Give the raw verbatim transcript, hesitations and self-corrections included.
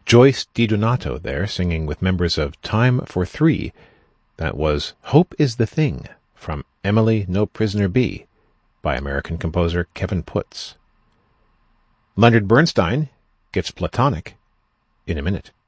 Joyce DiDonato there singing with members of Time for Three. That was Hope is the Thing from Emily No Prisoner Be by American composer Kevin Putz. Leonard Bernstein gets Platonic in a minute.